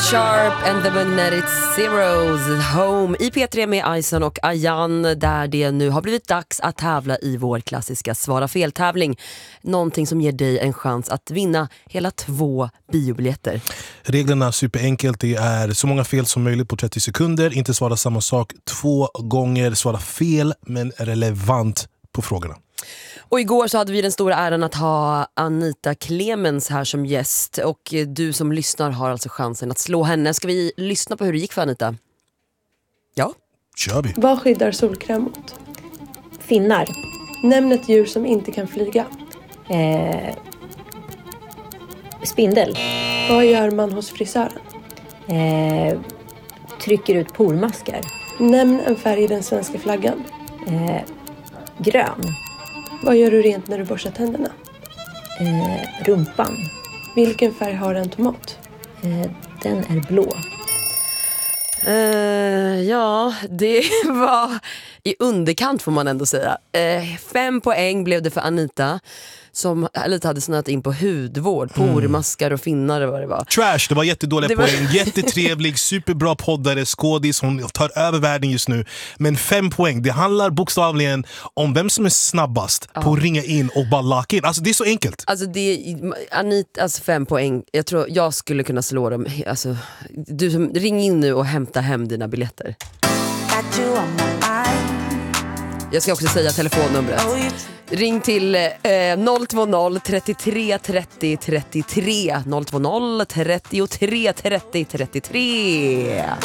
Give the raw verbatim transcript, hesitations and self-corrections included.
Sharp and the Magnetic Zeros Home i P tre med Ison och Ayan, där det nu har blivit dags att tävla i vår klassiska Svara fel-tävling. Någonting som ger dig en chans att vinna hela två biobiljetter. Reglerna är superenkelt. Det är så många fel som möjligt på trettio sekunder. Inte svara samma sak två gånger. Svara fel men relevant på frågorna. Och igår så hade vi den stora äran att ha Anita Clemens här som gäst. Och du som lyssnar har alltså chansen att slå henne. Ska vi lyssna på hur det gick för Anita? Ja. Kör vi. Vad skyddar solkräm mot? Finnar. Nämn ett djur som inte kan flyga. Eh, spindel. Vad gör man hos frisören? Eh, trycker ut pormaskar. Nämn en färg i den svenska flaggan. Eh, grön. Vad gör du rent när du borstar tänderna? Eh, rumpan. Vilken färg har en tomat? Eh, den är blå. Uh, ja, det var i underkant får man ändå säga. Uh, fem poäng blev det för Anita, som lite hade snöat in på hudvård, pormaskar och finnar och vad det var. Trash, det var jättedåliga det var... poäng. Jättetrevlig, superbra poddare, skådis. Hon tar över världen just nu. Men fem poäng, det handlar bokstavligen om vem som är snabbast ja. på att ringa in och bara locka in. Alltså det är så enkelt. Alltså det är, Anita, alltså fem poäng. Jag tror jag skulle kunna slå dem. Alltså, du som ring in nu och hämta hem dina biljetter. Jag ska också säga telefonnumret. Ring till eh, noll två noll, trettiotre trettio trettiotre noll två noll, trettiotre trettio trettiotre.